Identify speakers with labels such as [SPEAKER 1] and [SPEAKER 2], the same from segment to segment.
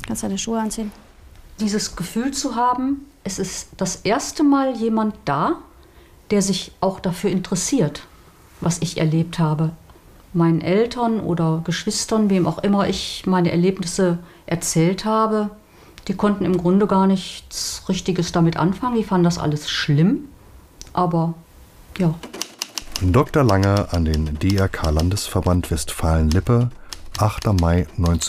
[SPEAKER 1] Kannst deine Schuhe anziehen?
[SPEAKER 2] Dieses Gefühl zu haben, es ist das erste Mal jemand da, der sich auch dafür interessiert, was ich erlebt habe. Meinen Eltern oder Geschwistern, wem auch immer ich meine Erlebnisse erzählt habe, die konnten im Grunde gar nichts Richtiges damit anfangen. Die fanden das alles schlimm, aber ja.
[SPEAKER 3] Dr. Lange an den DRK-Landesverband Westfalen-Lippe, 8. Mai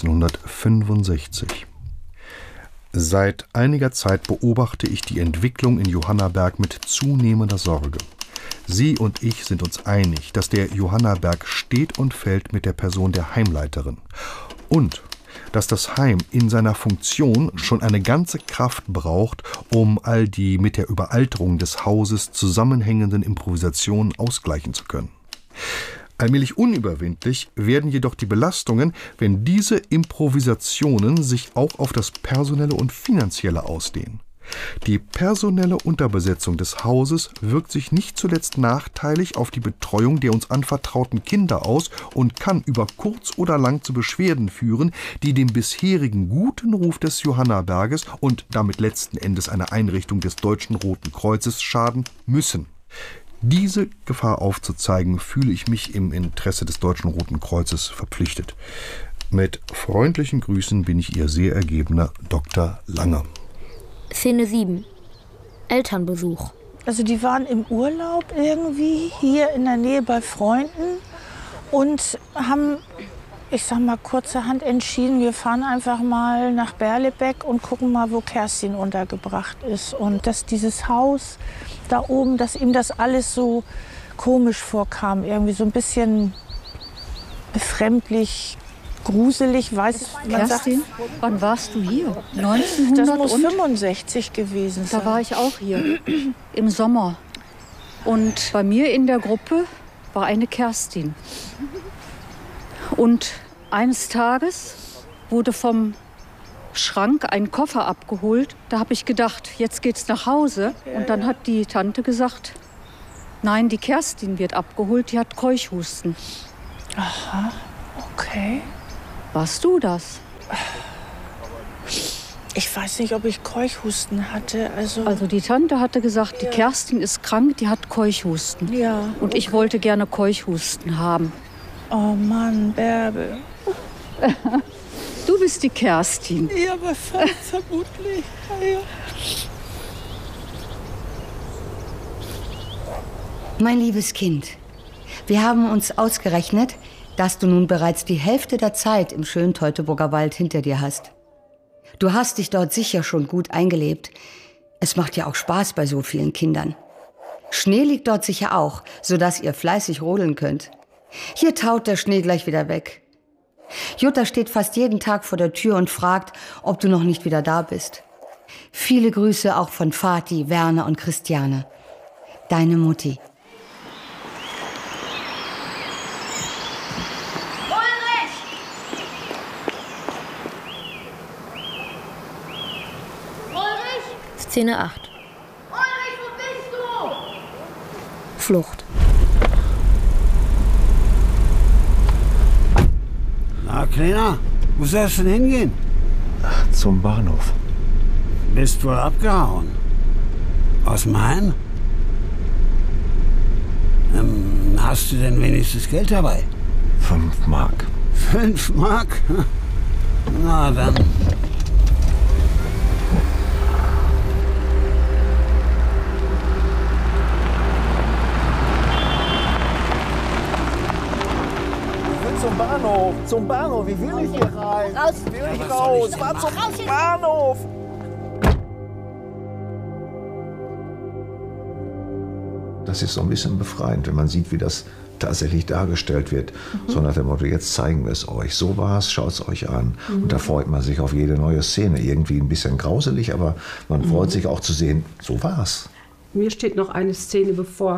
[SPEAKER 3] 1965. Seit einiger Zeit beobachte ich die Entwicklung in Johannaberg mit zunehmender Sorge. Sie und ich sind uns einig, dass der Johannaberg steht und fällt mit der Person der Heimleiterin. Und dass das Heim in seiner Funktion schon eine ganze Kraft braucht, um all die mit der Überalterung des Hauses zusammenhängenden Improvisationen ausgleichen zu können. Allmählich unüberwindlich werden jedoch die Belastungen, wenn diese Improvisationen sich auch auf das Personelle und Finanzielle ausdehnen. Die personelle Unterbesetzung des Hauses wirkt sich nicht zuletzt nachteilig auf die Betreuung der uns anvertrauten Kinder aus und kann über kurz oder lang zu Beschwerden führen, die dem bisherigen guten Ruf des Johannaberges und damit letzten Endes einer Einrichtung des Deutschen Roten Kreuzes schaden müssen. Diese Gefahr aufzuzeigen, fühle ich mich im Interesse des Deutschen Roten Kreuzes verpflichtet. Mit freundlichen Grüßen bin ich Ihr sehr ergebener Dr. Lange.
[SPEAKER 4] Szene 7. Elternbesuch.
[SPEAKER 5] Also die waren im Urlaub irgendwie hier in der Nähe bei Freunden und haben, ich sag mal, kurzerhand entschieden, wir fahren einfach mal nach Berlebeck und gucken mal, wo Kerstin untergebracht ist. Und dass dieses Haus da oben, dass ihm das alles so komisch vorkam, irgendwie so ein bisschen befremdlich, gruselig, weiß man sagt.
[SPEAKER 2] Kerstin, wann warst du hier? 1900
[SPEAKER 5] Das muss 65 gewesen sein.
[SPEAKER 2] Da war ich auch hier, im Sommer. Und bei mir in der Gruppe war eine Kerstin. Und eines Tages wurde vom Schrank ein Koffer abgeholt. Da habe ich gedacht, jetzt geht's nach Hause. Und dann hat die Tante gesagt, nein, die Kerstin wird abgeholt, die hat Keuchhusten.
[SPEAKER 5] Aha, okay.
[SPEAKER 2] Warst du das?
[SPEAKER 5] Ich weiß nicht, ob ich Keuchhusten hatte.
[SPEAKER 2] Also die Tante hatte gesagt, die Kerstin ist krank, die hat Keuchhusten.
[SPEAKER 5] Ja.
[SPEAKER 2] Und ich wollte gerne Keuchhusten haben.
[SPEAKER 5] Oh Mann, Bärbel.
[SPEAKER 2] Du bist die Kerstin.
[SPEAKER 5] Ja, aber vermutlich. Ja.
[SPEAKER 6] Mein liebes Kind, wir haben uns ausgerechnet, dass du nun bereits die Hälfte der Zeit im schönen Teutoburger Wald hinter dir hast. Du hast dich dort sicher schon gut eingelebt. Es macht ja auch Spaß bei so vielen Kindern. Schnee liegt dort sicher auch, sodass ihr fleißig rodeln könnt. Hier taut der Schnee gleich wieder weg. Jutta steht fast jeden Tag vor der Tür und fragt, ob du noch nicht wieder da bist. Viele Grüße auch von Vati, Werner und Christiane. Deine Mutti.
[SPEAKER 4] Szene 8.
[SPEAKER 7] Ulrich, wo bist du?
[SPEAKER 4] Flucht.
[SPEAKER 8] Na, Kleiner, wo sollst du denn hingehen?
[SPEAKER 9] Zum Bahnhof.
[SPEAKER 8] Bist wohl abgehauen. Aus dem Heim? Hast du denn wenigstens Geld dabei?
[SPEAKER 9] 5 Mark.
[SPEAKER 8] 5 Mark? Na dann.
[SPEAKER 9] Zum Bahnhof, wie will ich hier rein?
[SPEAKER 7] Raus!
[SPEAKER 9] Will ich raus? Fahr zum Bahnhof!
[SPEAKER 10] Das ist so ein bisschen befreiend, wenn man sieht, wie das tatsächlich dargestellt wird. So nach dem Motto, jetzt zeigen wir es euch. So war es, schaut es euch an. Und da freut man sich auf jede neue Szene. Irgendwie ein bisschen grauselig, aber man freut sich auch zu sehen, so war es.
[SPEAKER 11] Mir steht noch eine Szene bevor,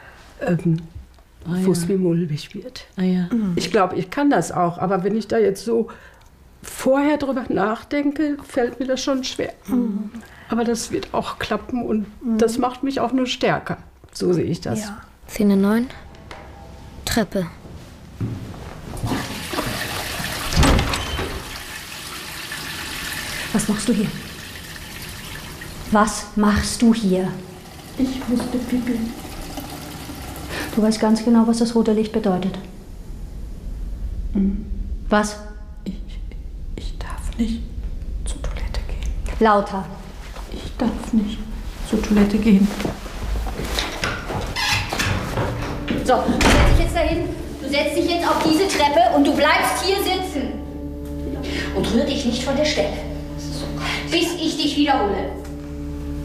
[SPEAKER 11] wo es mir mulmig wird. Ich glaube, ich kann das auch, aber wenn ich da jetzt so vorher drüber nachdenke, fällt mir das schon schwer. Aber das wird auch klappen und das macht mich auch nur stärker. So sehe ich das.
[SPEAKER 4] Ja. Szene 9. Treppe.
[SPEAKER 1] Was machst du hier? Was machst du hier?
[SPEAKER 11] Ich musste pipi.
[SPEAKER 1] Du weißt ganz genau, was das rote Licht bedeutet. Was?
[SPEAKER 11] Ich darf nicht zur Toilette gehen.
[SPEAKER 1] Lauter.
[SPEAKER 11] Ich darf nicht zur Toilette gehen.
[SPEAKER 1] So, du setzt dich jetzt dahin. Du setzt dich jetzt auf diese Treppe und du bleibst hier sitzen. Und rühr dich nicht von der Stelle. Bis ich dich wiederhole.